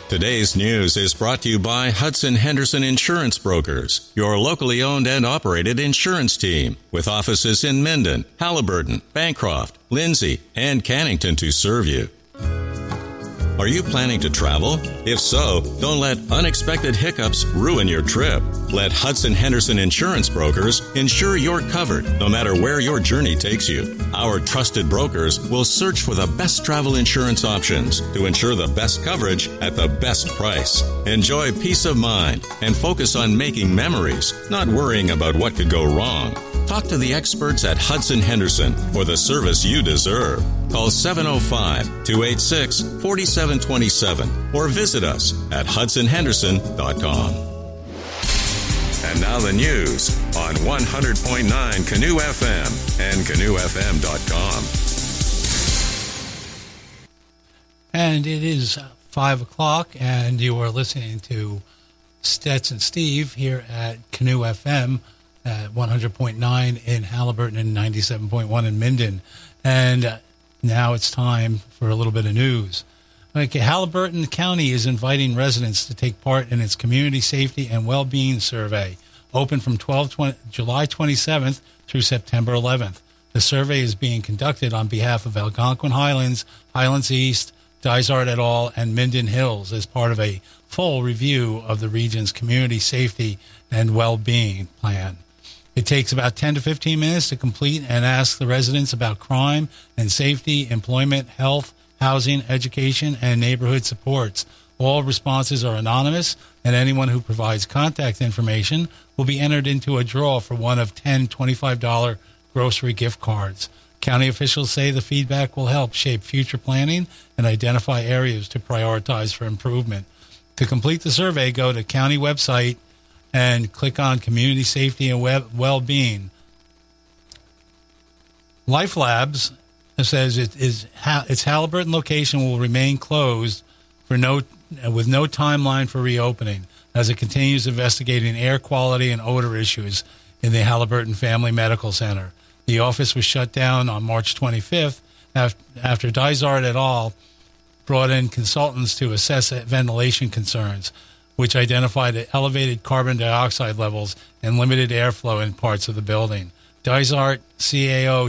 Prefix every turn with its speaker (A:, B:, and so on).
A: Today's news is brought to you by Hudson Henderson Insurance Brokers, your locally owned and operated insurance team, with offices in Minden, Halliburton, Bancroft, Lindsay, and Cannington to serve you. Are you planning to travel? If so, don't let unexpected hiccups ruin your trip. Let Hudson Henderson Insurance Brokers ensure you're covered no matter where your journey takes you. Our trusted brokers will search for the best travel insurance options to ensure the best coverage at the best price. Enjoy peace of mind and focus on making memories, not worrying about what could go wrong. Talk to the experts at Hudson Henderson for the service you deserve. Call 705-286-4727 or visit us at hudsonhenderson.com. And now the news on 100.9 Canoe FM and canoefm.com.
B: And it is 5 o'clock, and you are listening to Stets and Steve here at Canoe FM at 100.9 in Halliburton and 97.1 in Minden. And now it's time for a little bit of news. Okay, Halliburton County is inviting residents to take part in its Community Safety and Well-Being Survey, open from July 27th through September 11th. The survey is being conducted on behalf of Algonquin Highlands, Highlands East, Dysart et al., and Minden Hills as part of a full review of the region's Community Safety and Well-Being Plan. It takes about 10 to 15 minutes to complete and ask the residents about crime and safety, employment, health, housing, education, and neighborhood supports. All responses are anonymous, and anyone who provides contact information will be entered into a draw for one of 10 $25 grocery gift cards. County officials say the feedback will help shape future planning and identify areas to prioritize for improvement. To complete the survey, go to county website and click on Community Safety and Well-Being. Life Labs says its Halliburton location will remain closed with no timeline for reopening as it continues investigating air quality and odor issues in the Halliburton Family Medical Center. The office was shut down on March 25th after Dysart et al. Brought in consultants to assess ventilation concerns, which identified elevated carbon dioxide levels and limited airflow in parts of the building. Dysart CAO